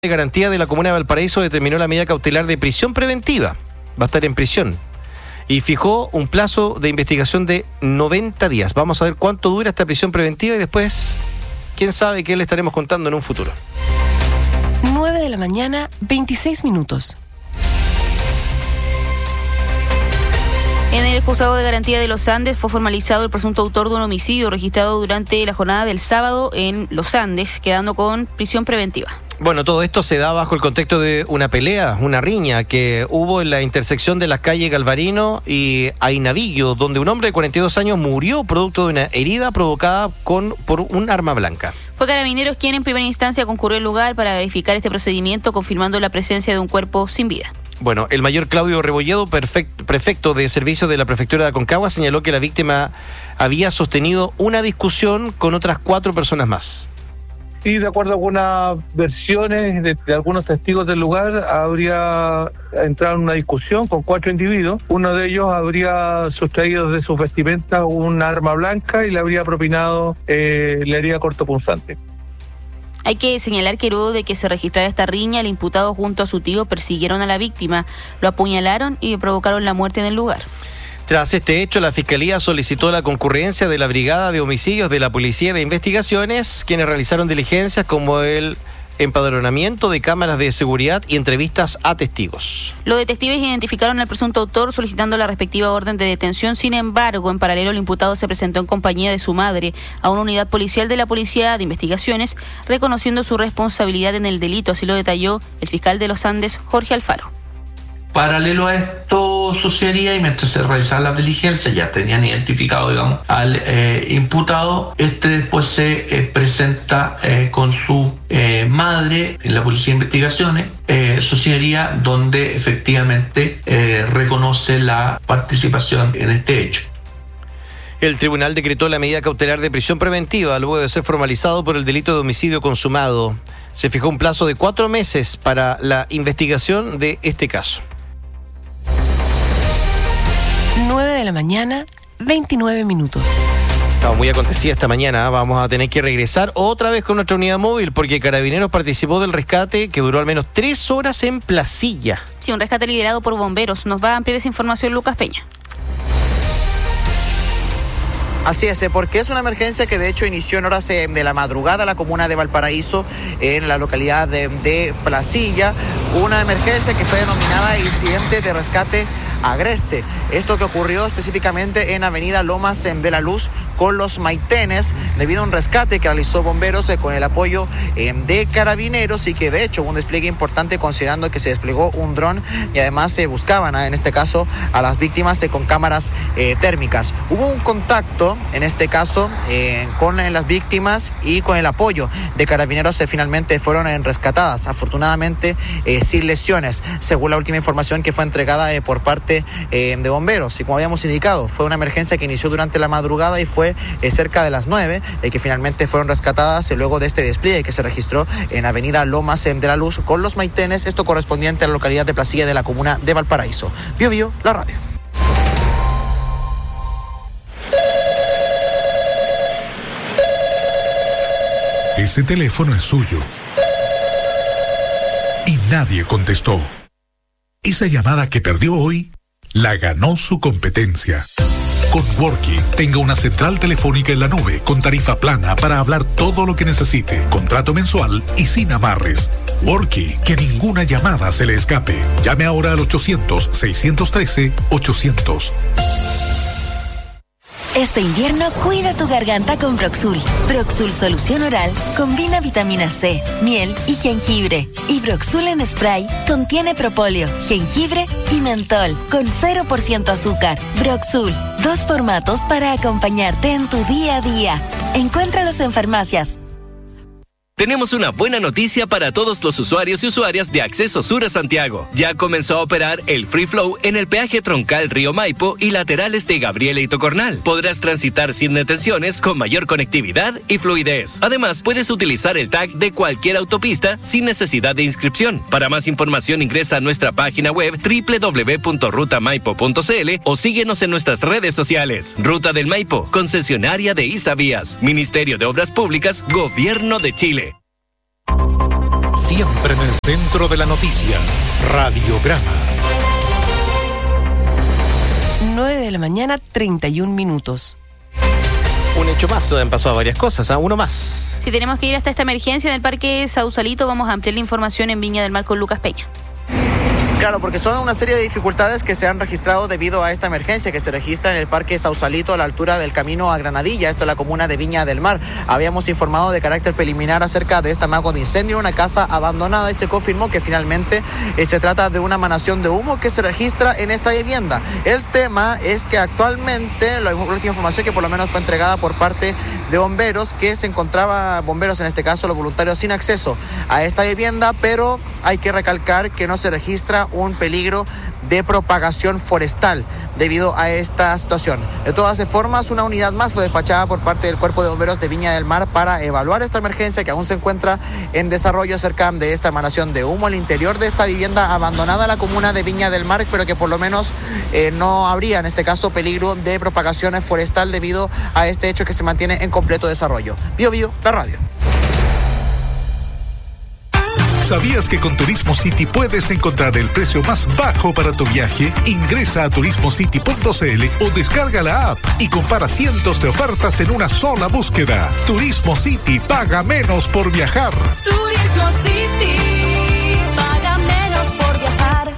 de garantía de la Comuna de Valparaíso determinó la medida cautelar de prisión preventiva. Va a estar en prisión. Y fijó un plazo de investigación de 90 días. Vamos a ver cuánto dura esta prisión preventiva y después, quién sabe qué le estaremos contando en un futuro. 9 de la mañana, 26 minutos. En el juzgado de garantía de Los Andes fue formalizado el presunto autor de un homicidio registrado durante la jornada del sábado en Los Andes, quedando con prisión preventiva. Bueno, todo esto se da bajo el contexto de una pelea, una riña que hubo en la intersección de las calles Galvarino y Ainavillo, donde un hombre de 42 años murió producto de una herida provocada por un arma blanca. Fue Carabineros quien en primera instancia concurrió al lugar para verificar este procedimiento, confirmando la presencia de un cuerpo sin vida. Bueno, el mayor Claudio Rebolledo, prefecto de servicio de la prefectura de Aconcagua, señaló que la víctima había sostenido una discusión con otras 4 personas más. Y de acuerdo a algunas versiones de algunos testigos del lugar, habría entrado en una discusión con 4 individuos. Uno de ellos habría sustraído de sus vestimentas un arma blanca y le habría propinado la herida cortopunzante. Hay que señalar que luego de que se registrara esta riña, el imputado junto a su tío persiguieron a la víctima, lo apuñalaron y provocaron la muerte en el lugar. Tras este hecho, la Fiscalía solicitó la concurrencia de la Brigada de Homicidios de la Policía de Investigaciones, quienes realizaron diligencias como el empadronamiento de cámaras de seguridad y entrevistas a testigos. Los detectives identificaron al presunto autor solicitando la respectiva orden de detención. Sin embargo, en paralelo, el imputado se presentó en compañía de su madre a una unidad policial de la Policía de Investigaciones, reconociendo su responsabilidad en el delito. Así lo detalló el fiscal de Los Andes, Jorge Alfaro. Paralelo a esto sucedía, y mientras se realizaban las diligencias ya tenían identificado, digamos, al imputado. Después se presenta con su madre en la Policía de Investigaciones, sucedería donde efectivamente reconoce la participación en este hecho. El tribunal decretó la medida cautelar de prisión preventiva luego de ser formalizado por el delito de homicidio consumado. Se fijó un plazo de 4 meses para la investigación de este caso. 9 de la mañana, 29 minutos. Estaba muy acontecida esta mañana. Vamos a tener que regresar otra vez con nuestra unidad móvil porque Carabineros participó del rescate que duró al menos 3 horas en Placilla. Sí, un rescate liderado por bomberos. Nos va a ampliar esa información Lucas Peña. Así es, porque es una emergencia que de hecho inició en horas de la madrugada en la comuna de Valparaíso, en la localidad de Placilla. Una emergencia que fue denominada incidente de rescate agreste. Esto que ocurrió específicamente en Avenida Lomas de la Luz con Los Maitenes, debido a un rescate que realizó bomberos con el apoyo de Carabineros, y que de hecho hubo un despliegue importante considerando que se desplegó un dron y además se buscaban en este caso a las víctimas con cámaras térmicas. Hubo un contacto en este caso con las víctimas, y con el apoyo de Carabineros finalmente fueron rescatadas, afortunadamente sin lesiones, según la última información que fue entregada por parte de bomberos. Y como habíamos indicado, fue una emergencia que inició durante la madrugada y fue cerca de las 9 que finalmente fueron rescatadas luego de este despliegue que se registró en Avenida Lomas de la Luz con Los Maitenes, esto correspondiente a la localidad de Placilla de la comuna de Valparaíso. Bio Bio, la radio. Ese teléfono es suyo y nadie contestó. Esa llamada que perdió hoy la ganó su competencia. Con Worky, tenga una central telefónica en la nube con tarifa plana para hablar todo lo que necesite, contrato mensual y sin amarres. Worky, que ninguna llamada se le escape. Llame ahora al 800-613-800. Este invierno cuida tu garganta con Broxul. Broxul Solución Oral combina vitamina C, miel y jengibre. Y Broxul en spray contiene propóleo, jengibre y mentol con 0% azúcar. Broxul, 2 formatos para acompañarte en tu día a día. Encuéntralos en farmacias. Tenemos una buena noticia para todos los usuarios y usuarias de Acceso Sur a Santiago. Ya comenzó a operar el Free Flow en el peaje troncal Río Maipo y laterales de Gabriela y Tocornal. Podrás transitar sin detenciones, con mayor conectividad y fluidez. Además, puedes utilizar el tag de cualquier autopista sin necesidad de inscripción. Para más información ingresa a nuestra página web www.rutamaipo.cl o síguenos en nuestras redes sociales. Ruta del Maipo, concesionaria de Isavías, Ministerio de Obras Públicas, Gobierno de Chile. Siempre en el centro de la noticia. Radiograma. 9 de la mañana, 31 minutos. Un hecho más, han pasado varias cosas, uno más. Si tenemos que ir hasta esta emergencia en el Parque Sausalito, vamos a ampliar la información en Viña del Mar con Lucas Peña. Claro, porque son una serie de dificultades que se han registrado debido a esta emergencia que se registra en el Parque Sausalito a la altura del camino a Granadilla, esto es la comuna de Viña del Mar. Habíamos informado de carácter preliminar acerca de este amago de incendio en una casa abandonada y se confirmó que finalmente se trata de una emanación de humo que se registra en esta vivienda. El tema es que actualmente, la última información que por lo menos fue entregada por parte de bomberos, que se encontraba, bomberos en este caso, los voluntarios sin acceso a esta vivienda, pero hay que recalcar que no se registra un peligro de propagación forestal debido a esta situación. De todas formas, una unidad más fue despachada por parte del Cuerpo de Bomberos de Viña del Mar para evaluar esta emergencia que aún se encuentra en desarrollo acerca de esta emanación de humo al interior de esta vivienda abandonada en la comuna de Viña del Mar, pero que por lo menos no habría en este caso peligro de propagación forestal debido a este hecho que se mantiene en completo desarrollo. Bio Bio, la radio. ¿Sabías que con Turismo City puedes encontrar el precio más bajo para tu viaje? Ingresa a turismocity.cl o descarga la app y compara cientos de ofertas en una sola búsqueda. Turismo City, paga menos por viajar. Turismo City, paga menos por viajar.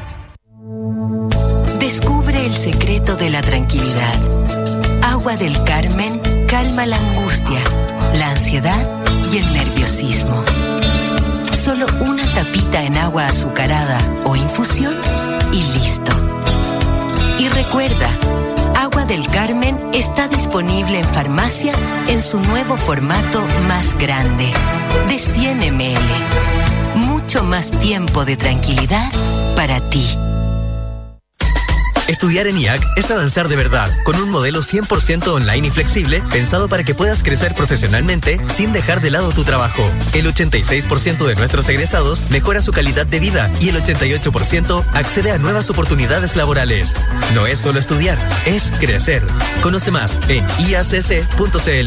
Descubre el secreto de la tranquilidad. Agua del Carmen calma la angustia, la ansiedad y el nerviosismo. Solo una tapita en agua azucarada o infusión y listo. Y recuerda, Agua del Carmen está disponible en farmacias en su nuevo formato más grande, de 100 ml. Mucho más tiempo de tranquilidad para ti. Estudiar en IAC es avanzar de verdad, con un modelo 100% online y flexible, pensado para que puedas crecer profesionalmente sin dejar de lado tu trabajo. El 86% de nuestros egresados mejora su calidad de vida y el 88% accede a nuevas oportunidades laborales. No es solo estudiar, es crecer. Conoce más en iacc.cl.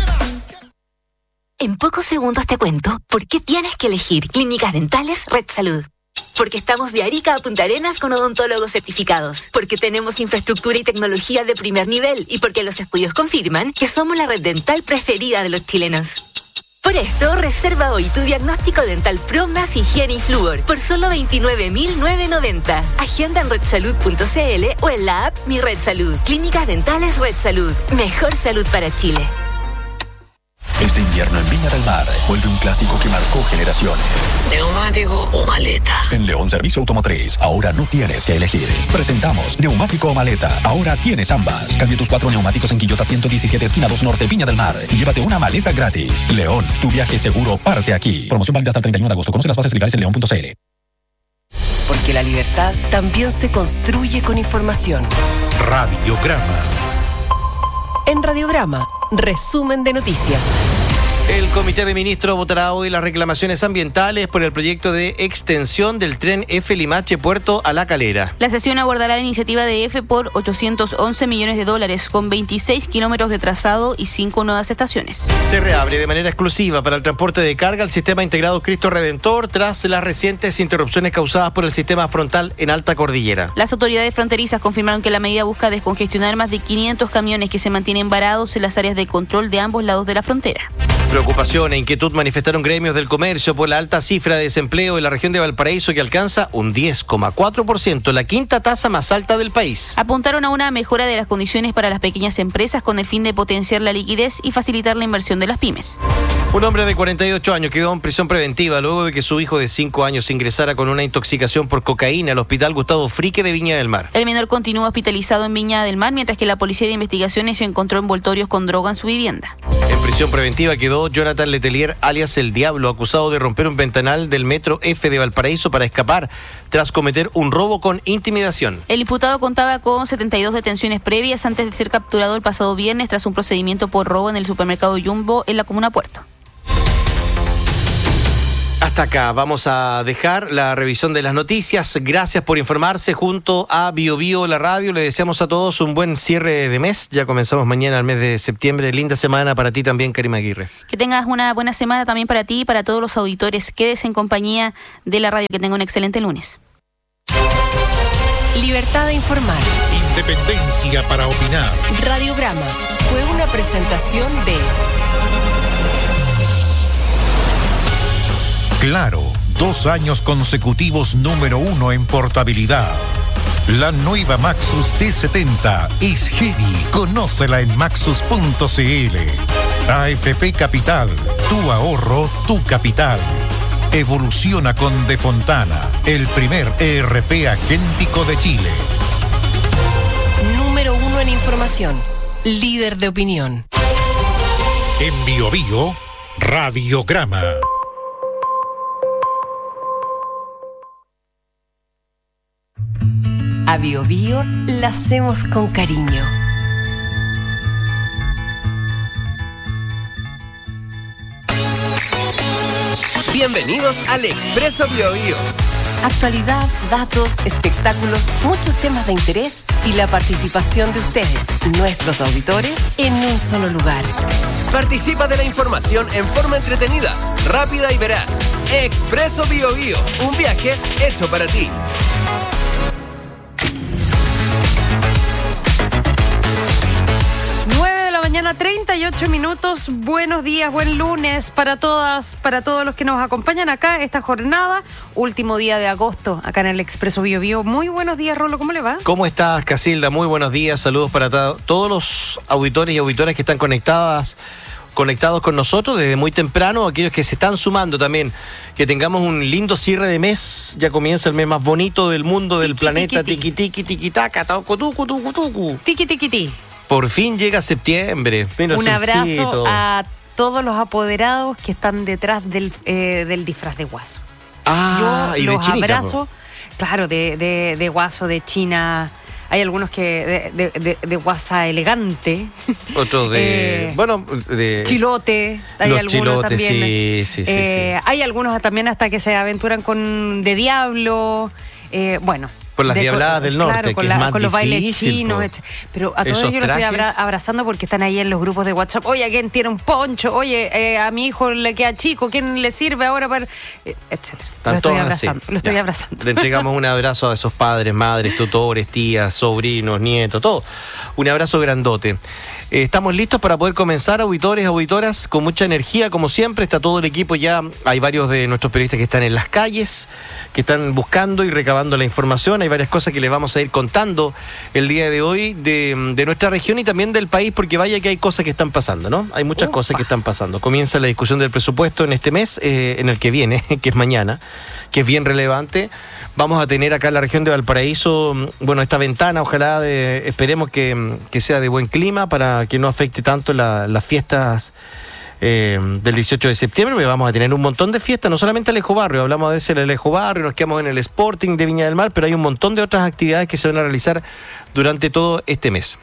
En pocos segundos te cuento por qué tienes que elegir Clínicas Dentales Red Salud. Porque estamos de Arica a Punta Arenas con odontólogos certificados. Porque tenemos infraestructura y tecnología de primer nivel. Y porque los estudios confirman que somos la red dental preferida de los chilenos. Por esto, reserva hoy tu diagnóstico dental Pro más higiene y flúor por solo 29.990. Agenda en redsalud.cl o en la app Mi Red Salud. Clínicas Dentales Red Salud. Mejor salud para Chile. Este invierno en Viña del Mar vuelve un clásico que marcó generaciones. ¿Neumático o maleta? En León Servicio Automotriz, ahora no tienes que elegir. Presentamos neumático o maleta. Ahora tienes ambas. Cambia tus 4 neumáticos en Quillota 117, esquina 2 Norte, Viña del Mar. Y llévate una maleta gratis. León, tu viaje seguro parte aquí. Promoción válida hasta el 31 de agosto. Conoce las bases legales en león.cl. Porque la libertad también se construye con información. Radiograma. En Radiograma, resumen de noticias. El Comité de Ministros votará hoy las reclamaciones ambientales por el proyecto de extensión del tren F Limache Puerto a La Calera. La sesión abordará la iniciativa de F por $811 millones, con 26 kilómetros de trazado y 5 nuevas estaciones. Se reabre de manera exclusiva para el transporte de carga el sistema integrado Cristo Redentor tras las recientes interrupciones causadas por el sistema frontal en Alta Cordillera. Las autoridades fronterizas confirmaron que la medida busca descongestionar más de 500 camiones que se mantienen varados en las áreas de control de ambos lados de la frontera. Preocupación e inquietud manifestaron gremios del comercio por la alta cifra de desempleo en la región de Valparaíso, que alcanza un 10,4%, la quinta tasa más alta del país. Apuntaron a una mejora de las condiciones para las pequeñas empresas con el fin de potenciar la liquidez y facilitar la inversión de las pymes. Un hombre de 48 años quedó en prisión preventiva luego de que su hijo de 5 años ingresara con una intoxicación por cocaína al Hospital Gustavo Frique de Viña del Mar. El menor continúa hospitalizado en Viña del Mar, mientras que la Policía de Investigaciones encontró envoltorios con droga en su vivienda. En prisión preventiva quedó Jonathan Letelier, alias El Diablo, acusado de romper un ventanal del metro F de Valparaíso para escapar tras cometer un robo con intimidación. El imputado contaba con 72 detenciones previas antes de ser capturado el pasado viernes tras un procedimiento por robo en el supermercado Jumbo en la comuna Puerto. Hasta Hasta acá vamos a dejar la revisión de las noticias. Gracias por informarse junto a Bio Bio, la radio. Le deseamos a todos un buen cierre de mes. Ya comenzamos mañana el mes de septiembre. Linda semana para ti también, Karima Aguirre. Que tengas una buena semana también para ti y para todos los auditores. Quédese en compañía de la radio. Que tenga un excelente lunes. Libertad de informar. Independencia para opinar. Radiograma fue una presentación de Claro, 2 años consecutivos número 1 en portabilidad. La nueva Maxus T70 es heavy. Conócela en maxus.cl. AFP Capital, tu ahorro, tu capital. Evoluciona con De Fontana, el primer ERP agéntico de Chile. número 1 en información, líder de opinión. En Bio Bio, Radiograma. A Bio Bio la hacemos con cariño. Bienvenidos al Expreso Bio Bio. Actualidad, datos, espectáculos, muchos temas de interés y la participación de ustedes, nuestros auditores, en un solo lugar. Participa de la información en forma entretenida, rápida y veraz. Expreso Bio Bio, un viaje hecho para ti. 38 minutos, buenos días, buen lunes para todas, para todos los que nos acompañan acá esta jornada, último día de agosto, acá en el Expreso Bio Bio. Muy buenos días, Rolo, ¿cómo le va? ¿Cómo estás, Casilda? Muy buenos días, saludos para todos los auditores y auditoras que están conectados con nosotros desde muy temprano, aquellos que se están sumando también, que tengamos un lindo cierre de mes, ya comienza el mes más bonito del mundo, del planeta, tiki tiki tiki taca, tucu tucu tucu. Tiki tiki tiki. Por fin llega septiembre. Mira, un abrazo a todos los apoderados que están detrás del disfraz de Guaso. Ah, yo y los de Chinica, abrazo, claro, de Guaso, de China. Hay algunos que de guasa elegante. Otros de Chilote. Hay los algunos chilotes, también. sí. Hay algunos también hasta que se aventuran con de diablo. Bueno. Por las diabladas del norte, claro, que es más con los bailes difícil, chinos, pero a todos ellos los estoy abrazando porque están ahí en los grupos de WhatsApp. Oye, ¿quién tiene un poncho? Oye, a mi hijo le queda chico, ¿quién le sirve ahora para...? Etcétera. Lo estoy abrazando. Le entregamos un abrazo a esos padres, madres, tutores, tías, sobrinos, nietos, todo. Un abrazo grandote. Estamos listos para poder comenzar, auditores, auditoras, con mucha energía, como siempre. Está todo el equipo ya. Hay varios de nuestros periodistas que están en las calles, que están buscando y recabando la información. Hay varias cosas que les vamos a ir contando el día de hoy de nuestra región y también del país, porque vaya que hay cosas que están pasando, ¿no? Hay muchas cosas que están pasando. Comienza la discusión del presupuesto en este mes, en el que viene, que es mañana, que es bien relevante. Vamos a tener acá en la región de Valparaíso, bueno, esta ventana, ojalá, esperemos que sea de buen clima para que no afecte tanto las fiestas del 18 de septiembre, porque vamos a tener un montón de fiestas, no solamente Alejo Barrio, hablamos a veces del Alejo Barrio, nos quedamos en el Sporting de Viña del Mar, pero hay un montón de otras actividades que se van a realizar durante todo este mes.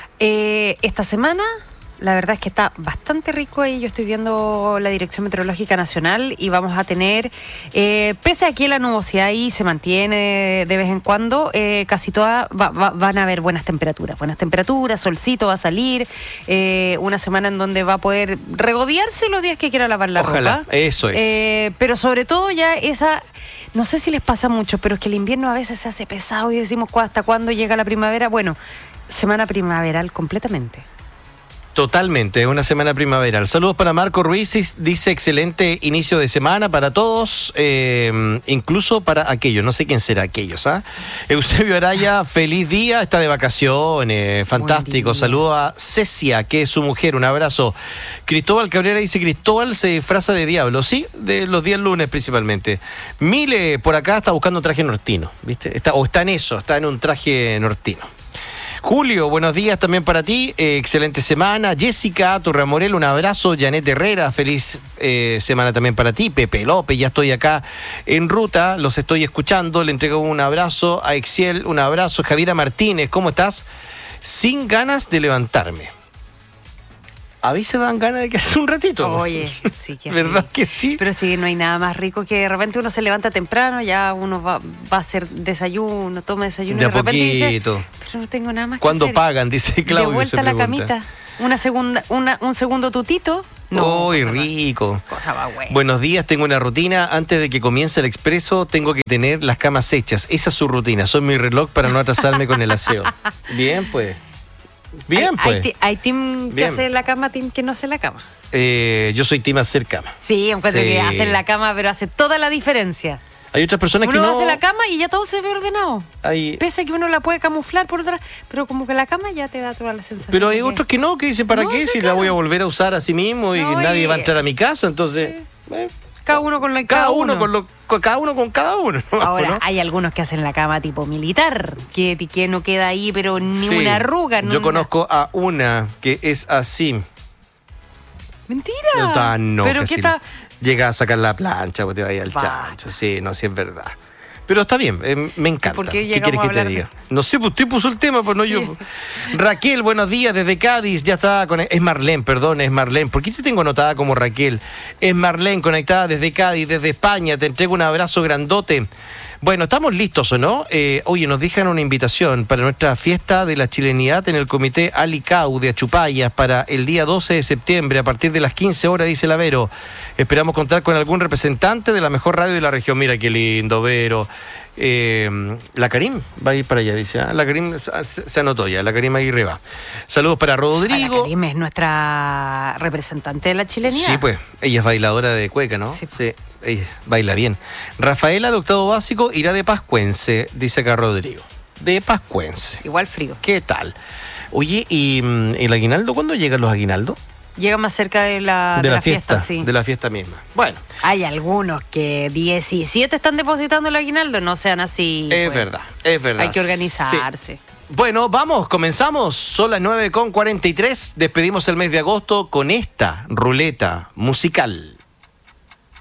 Esta semana... La verdad es que está bastante rico ahí. Yo estoy viendo la Dirección Meteorológica Nacional y vamos a tener, pese a que la nubosidad ahí se mantiene de vez en cuando, casi todas van a haber buenas temperaturas, solcito va a salir, una semana en donde va a poder regodearse los días que quiera lavar la ropa. Eso es. Pero sobre todo ya esa... No sé si les pasa mucho, pero es que el invierno a veces se hace pesado y decimos hasta cuándo llega la primavera. Bueno, semana primaveral completamente. Totalmente, es una semana primaveral. Saludos para Marco Ruiz, dice excelente inicio de semana para todos, incluso para aquellos, no sé quién será aquellos, ¿ah? Eusebio Araya, feliz día, está de vacaciones, fantástico. Saludos a Cecia, que es su mujer, un abrazo. Cristóbal Cabrera dice, Cristóbal se disfraza de diablo, sí, de los días lunes principalmente. Mile por acá está buscando un traje nortino, ¿viste? Está en un traje nortino. Julio, buenos días también para ti, excelente semana. Jessica Torramorel, un abrazo. Janet Herrera, feliz semana también para ti. Pepe López, ya estoy acá en ruta, los estoy escuchando, le entrego un abrazo. A Exiel, un abrazo. Javiera Martínez, ¿cómo estás? Sin ganas de levantarme. A veces dan ganas de quedarse un ratito. Oye, sí que ¿Verdad que sí? Pero sí, no hay nada más rico que de repente uno se levanta temprano, ya uno va a hacer desayuno, toma desayuno De y de repente dice, poquito. pero no tengo nada más ¿Cuándo que hacer. pagan? Dice Claudio. De vuelta se a la pregunta. camita, un segundo tutito. No, Uy, rico. cosa va buena. Buenos días, tengo una rutina. Antes de que comience el expreso, tengo que tener las camas hechas. Esa es su rutina. Soy mi reloj para no atrasarme con el aseo. Bien, pues. Bien, pues. Hay team que Bien. hace la cama, team que no hace la cama. Yo soy team hacer cama. Sí, encuentro Sí. que hacen la cama, pero hace toda la diferencia. Hay otras personas Uno que no... hace la cama y ya todo se ve ordenado. Hay... Pese a que uno la puede camuflar por otra, pero como que la cama ya te da toda la sensación. Pero hay de que- otros que no, que dicen, ¿para No, qué? sí, Si claro. la voy a volver a usar a sí mismo y No, nadie y- va a entrar a mi casa, entonces... Cada uno con la cada uno con cada uno. ¿no? Ahora, ¿no? hay algunos que hacen la cama tipo militar, que no queda ahí, pero ni Sí. una arruga. Yo conozco a una que es así. Mentira. No, pero casi qué tal. llega a sacar la plancha, pues te vaya al Va. chancho. Sí, no, sí es verdad. Pero está bien, me encanta. ¿Por qué ¿Qué llegamos quieres a que te hablar de- diga? No sé, pues usted puso el tema, pues no yo. Raquel, buenos días desde Cádiz. Ya está con... Es Marlene, perdón, es Marlene. ¿Por qué te tengo anotada como Raquel? Es Marlene, conectada desde Cádiz, desde España. Te entrego un abrazo grandote. Bueno, ¿estamos listos o no? Oye, nos dejan una invitación para nuestra fiesta de la chilenidad en el comité Alicau de Achupayas para el día 12 de septiembre a partir de las 15 horas, dice la Vero. Esperamos contar con algún representante de la mejor radio de la región. Mira qué lindo, Vero. La Karim va a ir para allá, dice. La Karim se anotó ya, la Karim Aguirre va. Saludos para Rodrigo. La Karim es nuestra representante de la chilenidad. Sí, pues, ella es bailadora de cueca, ¿no? Sí. Ella baila bien. Rafaela de octavo básico irá de pascuense, dice acá Rodrigo. De pascuense. Igual frío. ¿Qué tal? Oye, ¿y el aguinaldo? ¿Cuándo llegan los aguinaldos? Llega más cerca de la fiesta, sí. De la fiesta misma. Bueno. Hay algunos que 17 están depositando el aguinaldo, no sean así. Es pues. verdad, es verdad. Hay que organizarse. Sí. Bueno, vamos, comenzamos. Son las 9:43. Despedimos el mes de agosto con esta ruleta musical.